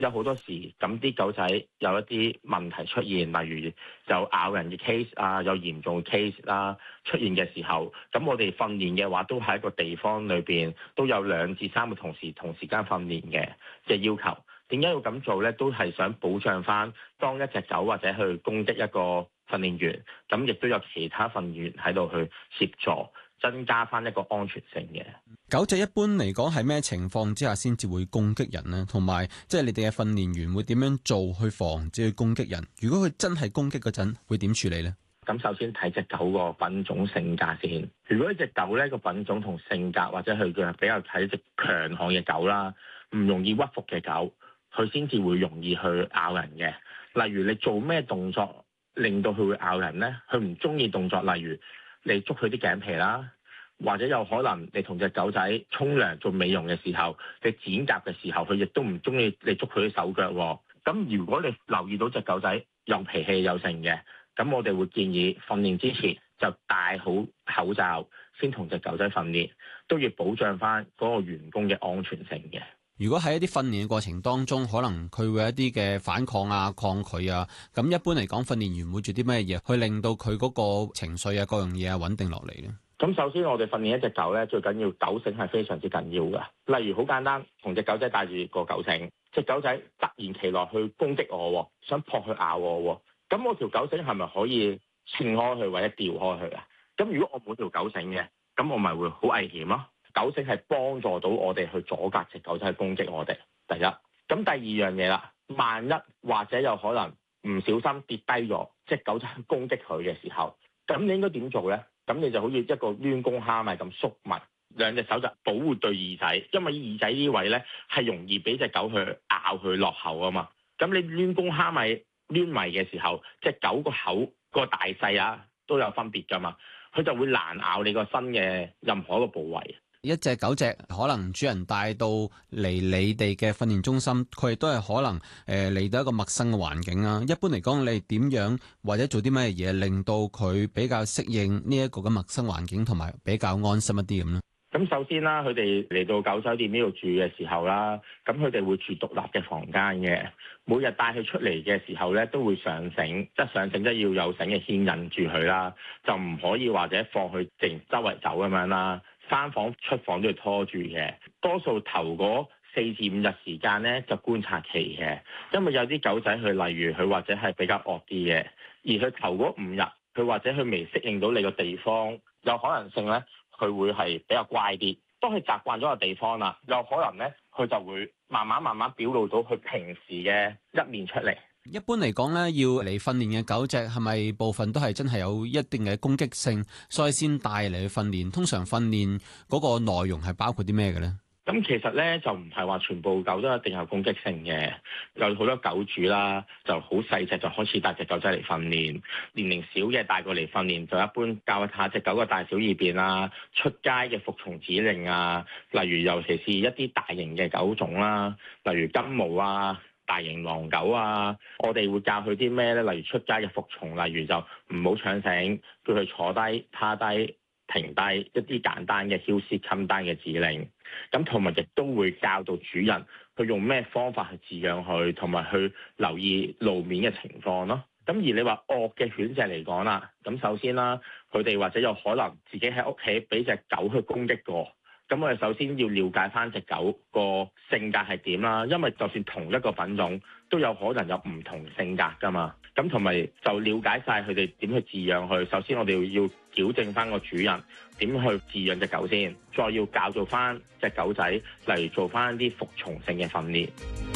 有好多時咁啲狗仔有一啲問題出現，例如有咬人嘅 case 啊，有嚴重嘅 case 啦出現嘅時候，咁我哋訓練嘅話都喺一個地方裏邊都有2至3個同事同時間訓練嘅要求。點解要咁做呢？都係想保障翻當一隻狗或者去攻擊一個訓練員，咁亦都有其他訓練員喺度去協助，增加翻一個安全性嘅。 狗隻一般嚟講係咩情況之下先至會攻擊人呢？同埋即係你哋嘅訓練員會點樣做去防止佢攻擊人？如果佢真係攻擊嗰陣，會點處理呢？ 咁首先睇隻狗個品種性格先。如果一隻狗呢個品種同性格或者佢嘅比較睇隻強悍嘅狗啦，唔容易屈服嘅狗，佢先至會容易去咬人嘅。例如你做咩動作令到佢會咬人呢？佢唔中意動作，例如你捉佢啲頸皮啦，或者有可能你同隻狗仔沖涼做美容嘅時候，你剪甲嘅時候，佢亦都唔中意你捉佢啲手腳喎。咁如果你留意到隻狗仔有脾氣有性嘅，咁我哋會建議訓練之前就戴好口罩先同隻狗仔訓練，都要保障翻嗰個員工嘅安全性嘅。 如果喺一啲訓練嘅過程當中，可能佢會有一啲嘅反抗啊、抗拒啊，咁一般嚟講，訓練員會做啲咩嘢去令到佢嗰個情緒啊、各樣嘢啊穩定落嚟咧？ 咁首先我哋訓練一隻狗咧，最緊要狗繩係非常之緊要㗎。例如好簡單，同隻狗仔帶住個狗繩，隻狗仔突然其來去攻擊我，想撲去咬我，咁我條狗繩係咪可以斷開佢或者掉開佢啊？咁如果我冇條狗繩嘅，咁我咪會好危險咯。狗繩係幫助到我哋去阻隔隻狗仔去攻擊我哋。第一，咁第二樣嘢啦，萬一或者有可能唔小心跌低咗，隻狗仔去攻擊佢嘅時候，咁你應該點做咧？咁你就好似一個攣弓蝦米咁縮密，兩隻手就保護對耳仔，因為耳仔呢位咧係容易俾隻狗去咬佢落口啊嘛。咁你攣弓蝦米攣埋嘅時候，隻狗個口個大細啊都有分別噶嘛，佢就會難咬你個身嘅任何一個部位。 一隻狗隻可能主人帶到嚟你哋嘅訓練中心，佢亦都係可能嚟到一個陌生嘅環境啊。一般嚟講，你哋點樣或者做啲咩嘢令到佢比較適應呢一個嘅陌生環境，同埋比較安心一啲咁咧？咁首先啦，佢哋嚟到狗酒店呢度住嘅時候啦，咁佢哋會住獨立嘅房間嘅。每日帶佢出嚟嘅時候咧，都會上繩，即係上繩即係要有繩嘅牽引住佢啦，就唔可以或者放佢淨周圍走咁樣啦。返房出房都要拖住嘅，多數頭嗰4至5日時間咧就觀察期嘅，因為有啲狗仔佢例如佢或者係比較惡啲嘅，而佢頭嗰5日佢或者佢未適應到你個地方，有可能性咧佢會係比較乖啲。當佢習慣咗個地方啦，有可能咧佢就會慢慢表露到佢平時嘅一面出嚟。 一般嚟講咧，要嚟訓練嘅狗隻係咪部分都係真係有一定嘅攻擊性，所以先帶嚟去訓練？通常訓練嗰個內容係包括啲咩嘅咧？ 咁其實咧就唔係話全部狗都一定有攻擊性嘅，有好多狗主啦就好細隻就開始帶隻狗仔嚟訓練，年齡小嘅帶過嚟訓練就一般教下隻狗嘅大小二便啊，出街嘅服從指令啊，例如尤其是一啲大型嘅狗種啦，例如金毛啊、大型狼狗啊，我哋會教佢啲咩咧？例如出街嘅服從，例如就唔好搶繩，叫佢坐低、趴低、停低，一啲簡單嘅heel sit come down嘅指令。咁同埋亦都會教導主人去用咩方法去飼養佢，同埋去留意路面嘅情況咯。咁而你話惡嘅犬隻嚟講啦，咁首先啦，佢哋或者有可能自己喺屋企俾隻狗去攻擊過。咁我哋首先要了解翻隻狗個性格係點啦，因為就算同一個品種都有可能有唔同性格噶嘛。咁同埋就了解晒佢哋點去飼養佢。首先我哋要矯正翻個主人點去飼養隻狗先，再要教導翻隻狗仔，例如做翻啲服從性嘅訓練。